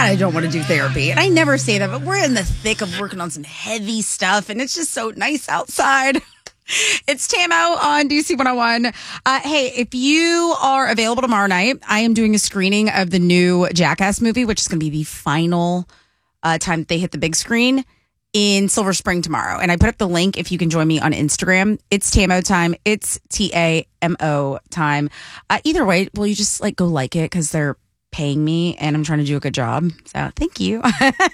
God, I don't want to do therapy. And I never say that, but we're in the thick of working on some heavy stuff, and it's just so nice outside. It's Tamo on DC 101. Hey, if you are available tomorrow night, I am doing a screening of the new Jackass movie, which is going to be the final time that they hit the big screen in Silver Spring tomorrow. And I put up the link if you can join me on Instagram. It's Tamo time. It's TAMO time. Either way, will you just go like it because they're paying me and I'm trying to do a good job. So thank you.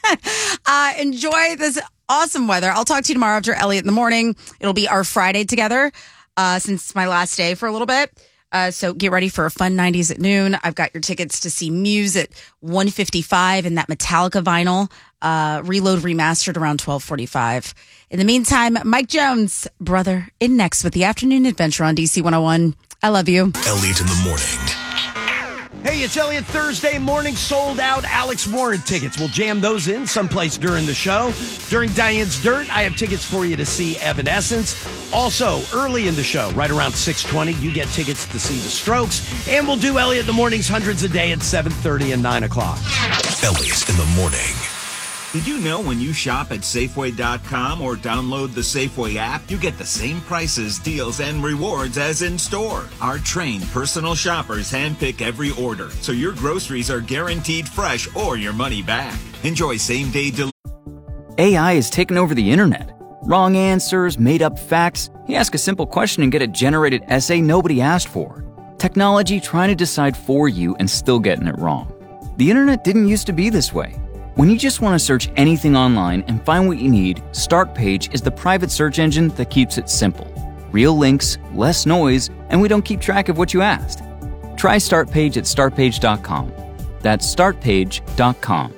Enjoy this awesome weather. I'll talk to you tomorrow after Elliot in the morning. It'll be our Friday together since it's my last day for a little bit. So get ready for a fun 90s at noon. I've got your tickets to see Muse at 1:55 and that Metallica vinyl Reload remastered around 12:45. In the meantime, Mike Jones, brother, in next with the Afternoon Adventure on DC 101. I love you. Elliot in the morning. Hey, it's Elliot. Thursday morning, sold out Alex Warren tickets. We'll jam those in someplace during the show. During Diane's Dirt, I have tickets for you to see Evanescence. Also, early in the show, right around 6:20, you get tickets to see The Strokes. And we'll do Elliot in the mornings hundreds a day at 7:30 and 9 o'clock. Elliot in the morning. Did you know when you shop at Safeway.com or download the Safeway app, you get the same prices, deals, and rewards as in store? Our trained personal shoppers handpick every order, so your groceries are guaranteed fresh or your money back. Enjoy same-day delivery. AI has taken over the internet. Wrong answers, made-up facts. You ask a simple question and get a generated essay nobody asked for. Technology trying to decide for you and still getting it wrong. The internet didn't used to be this way. When you just want to search anything online and find what you need, Startpage is the private search engine that keeps it simple. Real links, less noise, and we don't keep track of what you asked. Try Startpage at startpage.com. That's startpage.com.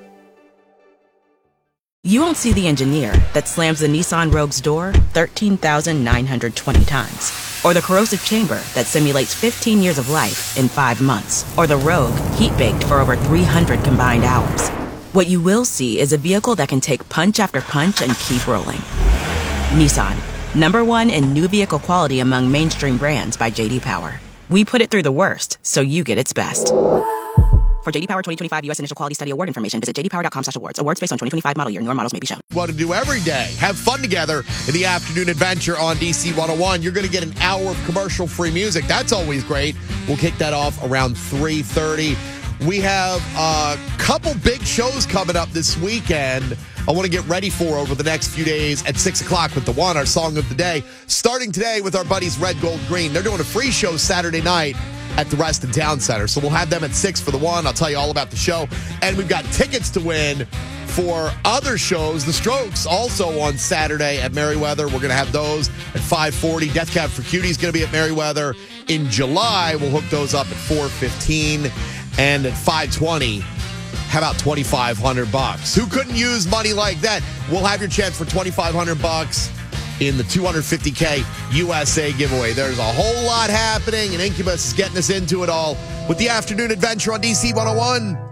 You won't see the engineer that slams the Nissan Rogue's door 13,920 times. Or the corrosive chamber that simulates 15 years of life in 5 months. Or the Rogue heat-baked for over 300 combined hours. What you will see is a vehicle that can take punch after punch and keep rolling. Nissan, #1 in new vehicle quality among mainstream brands by J.D. Power. We put it through the worst, so you get its best. For J.D. Power 2025 U.S. Initial Quality Study Award information, visit jdpower.com/awards. Awards based on 2025 model year. Newer models may be shown. What to do every day. Have fun together in the Afternoon Adventure on DC 101. You're going to get an hour of commercial-free music. That's always great. We'll kick that off around 3:30. We have a couple big shows coming up this weekend I want to get ready for over the next few days at 6 o'clock with The One, our song of the day. Starting today with our buddies Red Gold Green. They're doing a free show Saturday night at the Reston Town Center. So we'll have them at 6 for The One. I'll tell you all about the show. And we've got tickets to win for other shows. The Strokes also on Saturday at Merriweather. We're going to have those at 5:40. Death Cab for Cutie is going to be at Merriweather in July. We'll hook those up at 4:15. And at 5:20, how about $2,500? Who couldn't use money like that? We'll have your chance for $2,500 in the $250K USA giveaway. There's a whole lot happening, and Incubus is getting us into it all with the Afternoon Adventure on DC 101.